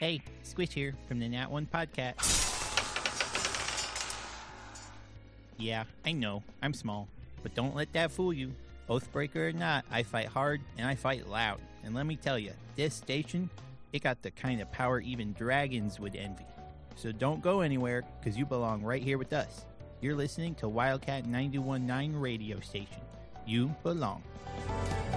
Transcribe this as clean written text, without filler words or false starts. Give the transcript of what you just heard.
Hey, Squish here from the Nat One Podcast. Yeah, I know, I'm small, but don't let that fool you. Oathbreaker or not, I fight hard and I fight loud. And let me tell you, this station, it got the kind of power even dragons would envy. So don't go anywhere, because you belong right here with us. You're listening to Wildcat 91.9 radio station. You belong.